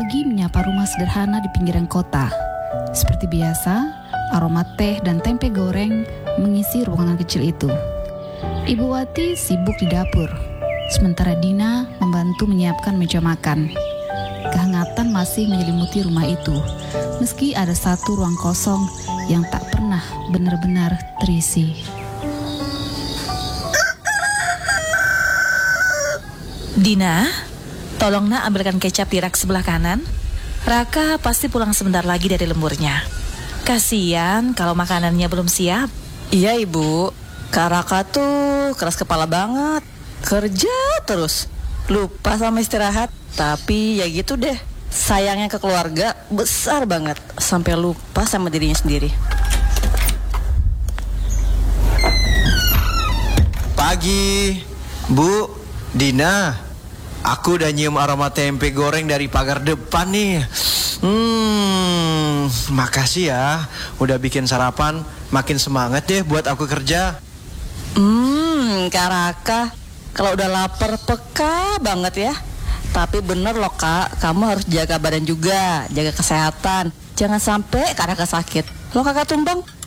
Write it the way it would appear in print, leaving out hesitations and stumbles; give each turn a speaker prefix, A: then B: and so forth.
A: pagi menyapa rumah sederhana di pinggiran kota. Seperti biasa, aroma teh dan tempe goreng mengisi ruangan kecil itu. Ibu Wati sibuk di dapur, sementara Dina membantu menyiapkan meja makan. Kehangatan masih menyelimuti rumah itu, meski ada satu ruang kosong yang tak pernah benar-benar terisi.
B: Dina, tolong nak ambilkan kecap di rak sebelah kanan. Raka pasti pulang sebentar lagi dari lemburnya. Kasian kalau makanannya belum siap.
C: Iya ibu, Kak Raka tuh keras kepala banget. Kerja terus, lupa sama istirahat. Tapi ya gitu deh, sayangnya ke keluarga besar banget, sampai lupa sama dirinya sendiri.
D: Pagi, Bu, Dina. Aku udah nyium aroma tempe goreng dari pagar depan nih. Makasih ya, udah bikin sarapan. Makin semangat deh buat aku kerja.
C: Kak Raka, kalau udah lapar peka banget ya. Tapi bener loh Kak, kamu harus jaga badan juga, jaga kesehatan. Jangan sampai Kak Raka sakit. Loh Kakak Tumbang,